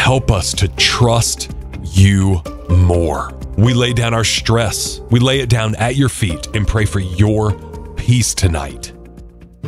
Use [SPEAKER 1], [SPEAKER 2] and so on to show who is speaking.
[SPEAKER 1] help us to trust you more. We lay down our stress. We lay it down at your feet and pray for your peace tonight.